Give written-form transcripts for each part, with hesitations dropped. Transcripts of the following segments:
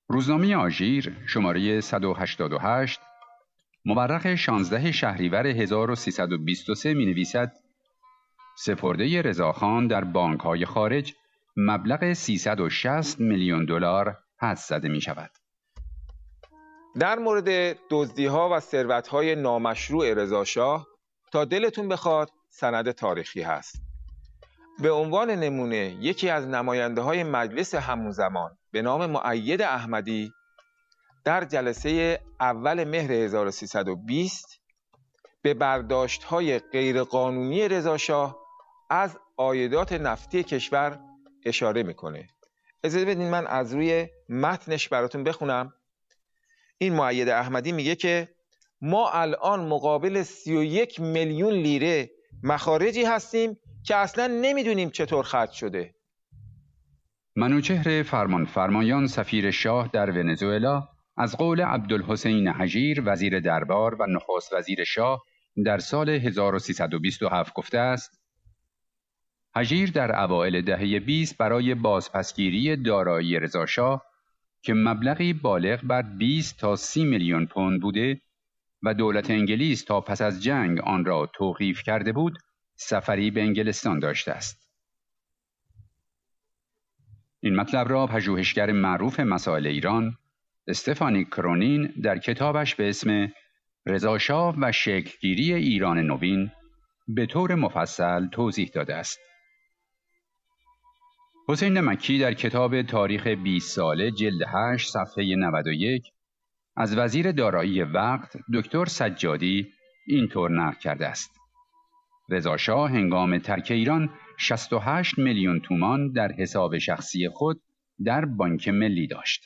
روزنامه آژیر شماره 188 مورخ 16 شهریور 1323 می نویسد سپرده رضاخان در بانک‌های خارج مبلغ 360 میلیون دلار حدس زده می شود. در مورد دزدی‌ها و ثروت‌های نامشروع رضاشاه تا دلتون بخواد سند تاریخی هست. به عنوان نمونه یکی از نماینده‌های مجلس همون زمان به نام مؤید احمدی در جلسه اول مهر 1320 به برداشت‌های غیرقانونی رضاشاه از عایدات نفتی کشور اشاره میکنه. اجازه بدین من از روی متنش براتون بخونم. این مؤید احمدی میگه که ما الان مقابل 31 میلیون لیره مخارجی هستیم که اصلا نمیدونیم چطور خرج شده. منوچهر فرمانفرمایان سفیر شاه در ونزوئلا از قول عبدالحسین حجیر وزیر دربار و نخست وزیر شاه در سال 1327 گفته است حجیر در اوایل دهه 20 برای بازپسگیری دارایی رضاشاه که مبلغی بالغ بر 20 تا 30 میلیون پوند بوده و دولت انگلیس تا پس از جنگ آن را توقیف کرده بود سفری به انگلستان داشته است. این مطلب را پژوهشگر معروف مسائل ایران استفانی کرونین در کتابش به اسم رضاشاه و شکلگیری ایران نوین به طور مفصل توضیح داده است. حسین مکی در کتاب تاریخ 20 ساله جلد 8 صفحه 91 از وزیر دارایی وقت دکتر سجادی اینطور نقل کرده است. رضاشاه هنگام ترک ایران 68 میلیون تومان در حساب شخصی خود در بانک ملی داشت.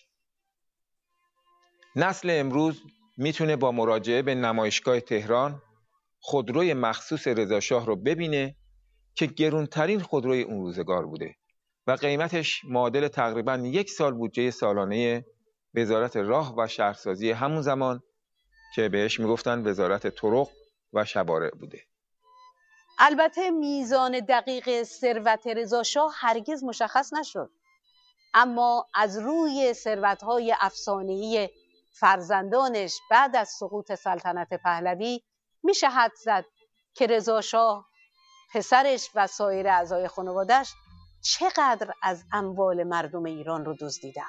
نسل امروز میتونه با مراجعه به نمایشگاه تهران خودروی مخصوص رضاشاه رو ببینه که گرونترین خودروی اون روزگار بوده و قیمتش معادل تقریباً 1 سال بودجه سالانه وزارت راه و شهرسازی همون زمان که بهش میگفتن وزارت طرق و شوارع بوده. البته میزان دقیق ثروت رضاشاه هرگز مشخص نشد، اما از روی ثروت‌های افسانه‌ای فرزندانش بعد از سقوط سلطنت پهلوی میشه حدس زد که رضاشاه، پسرش و سایر اعضای خانواده‌اش چقدر از اموال مردم ایران رو دزدیدن.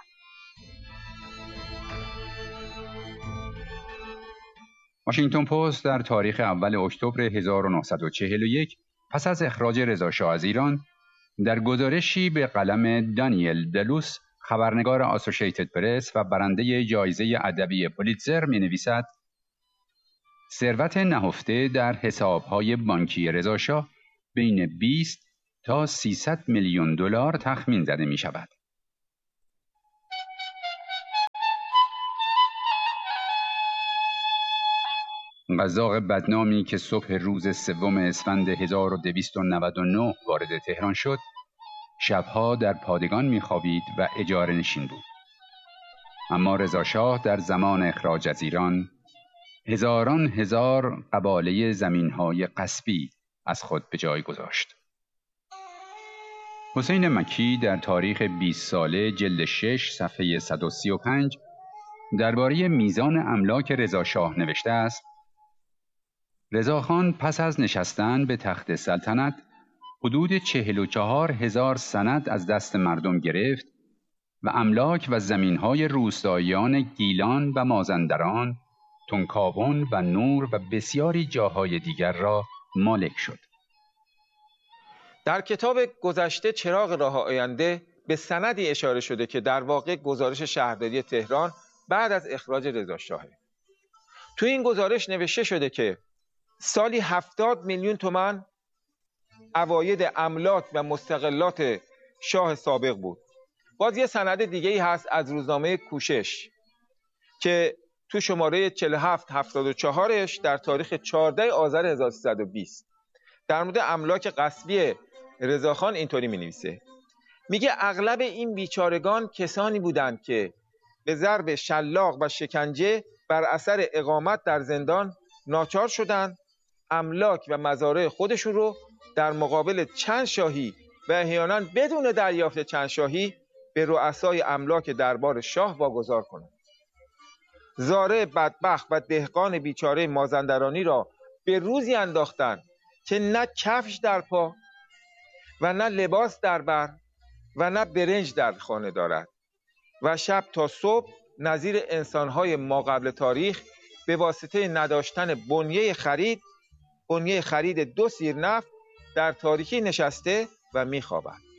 واشنگتن پست در تاریخ اول اکتبر 1941 پس از اخراج رضاشاه از ایران در گزارشی به قلم دانیل دلوس خبرنگار آسوشیتد پرس و برنده جایزه ادبی پولیتزر می‌نویسد ثروت نهفته در حساب‌های بانکی رضاشاه بین 20 تا 300 میلیون دلار تخمین زده می‌شود. قزاق بدنامی که صبح روز 3 اسفند 1299 وارد تهران شد، شبها در پادگان می‌خوابید و اجاره نشین بود. اما رضاشاه در زمان اخراج از ایران هزاران هزار قباله زمین‌های غصبی از خود به جای گذاشت. حسین مکی در تاریخ 20 ساله جلد 6 صفحه 135 درباره میزان املاک رضاشاه نوشته است رضاخان پس از نشستن به تخت سلطنت حدود 44,000 سند از دست مردم گرفت و املاک و زمین‌های روستاییان گیلان و مازندران، تنکاون و نور و بسیاری جاهای دیگر را مالک شد. در کتاب گذشته چراغ راه آینده به سندی اشاره شده که در واقع گزارش شهرداری تهران بعد از اخراج رضاشاهه. تو این گزارش نوشته شده که سالی 70 میلیون تومان عواید املاک و مستغلات شاه سابق بود. باز یه سند دیگه ای هست از روزنامه کوشش که تو شماره 4774ش در تاریخ 14 آذر 1320 در مورد املاک غصبی رضاخان اینطوری می‌نویسه. میگه اغلب این بیچارگان کسانی بودند که به ضرب شلاق و شکنجه بر اثر اقامت در زندان ناچار شدند املاک و مزارع خودشون رو در مقابل چند شاهی و احیانا بدون دریافت چند شاهی به رؤسای املاک دربار شاه واگذار کنند. زاره بدبخت و دهقان بیچاره مازندرانی را به روزی انداختند که نه کفش در پا و نه لباس در بر و نه برنج در خانه دارد و شب تا صبح نظیر انسانهای ما قبل تاریخ به واسطه نداشتن بنیه خرید 2 سیر نفت در تاریکی نشسته و میخوابند.